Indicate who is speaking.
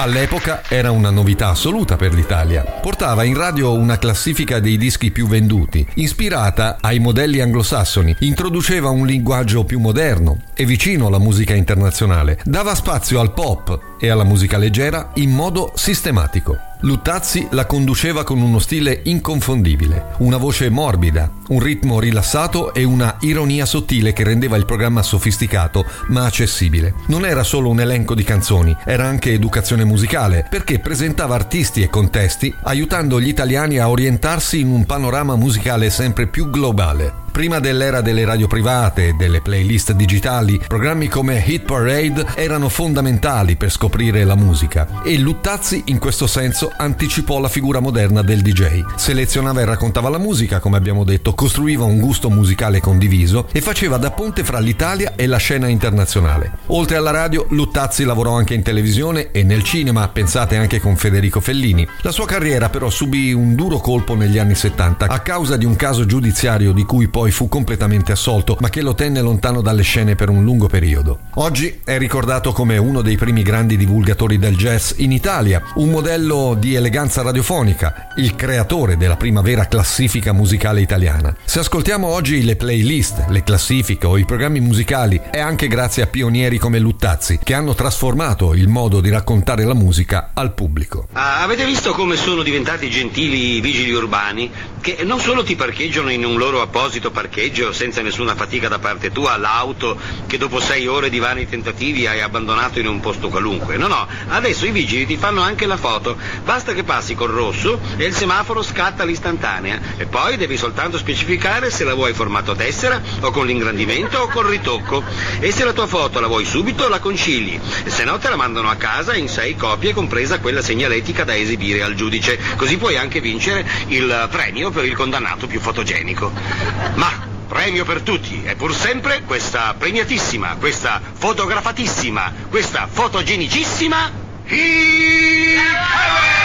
Speaker 1: All'epoca era una novità assoluta per l'Italia. Portava in radio una classifica dei dischi più venduti, ispirata ai modelli anglosassoni, introduceva un linguaggio più moderno e vicino alla musica internazionale, dava spazio al pop e alla musica leggera in modo sistematico. Luttazzi la conduceva con uno stile inconfondibile, una voce morbida, un ritmo rilassato e una ironia sottile che rendeva il programma sofisticato ma accessibile. Non era solo un elenco di canzoni, era anche educazione musicale, perché presentava artisti e contesti, aiutando gli italiani a orientarsi in un panorama musicale sempre più globale. Prima dell'era delle radio private e delle playlist digitali, programmi come Hit Parade erano fondamentali per scoprire la musica e Luttazzi in questo senso anticipò la figura moderna del DJ. Selezionava e raccontava la musica, come abbiamo detto, costruiva un gusto musicale condiviso e faceva da ponte fra l'Italia e la scena internazionale. Oltre alla radio, Luttazzi lavorò anche in televisione e nel cinema, pensate anche con Federico Fellini. La sua carriera però subì un duro colpo negli anni 70 a causa di un caso giudiziario di cui poi fu completamente assolto, ma che lo tenne lontano dalle scene per un lungo periodo. Oggi è ricordato come uno dei primi grandi divulgatori del jazz in Italia, un modello di eleganza radiofonica, il creatore della prima vera classifica musicale italiana. Se ascoltiamo oggi le playlist, le classifiche o i programmi musicali, è anche grazie a pionieri come Luttazzi, che hanno trasformato il modo di raccontare la musica al pubblico.
Speaker 2: Avete visto come sono diventati gentili i vigili urbani? Che non solo ti parcheggiano in un loro apposito parcheggio senza nessuna fatica da parte tua l'auto che dopo 6 ore di vani tentativi hai abbandonato in un posto qualunque. No, adesso i vigili ti fanno anche la foto. Basta che passi col rosso e il semaforo scatta l'istantanea e poi devi soltanto specificare se la vuoi formato tessera o con l'ingrandimento o col ritocco, e se la tua foto la vuoi subito la concili, se no te la mandano a casa in 6 copie compresa quella segnaletica da esibire al giudice, così puoi anche vincere il premio per il condannato più fotogenico. Ma premio per tutti è pur sempre questa premiatissima, questa fotografatissima, questa fotogenicissima Hit Parade!